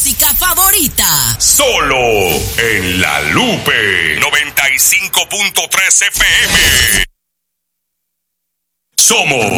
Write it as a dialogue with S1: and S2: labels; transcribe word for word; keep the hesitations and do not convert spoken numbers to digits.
S1: música favorita.
S2: Solo en La Lupe noventa y cinco punto tres F M. Somos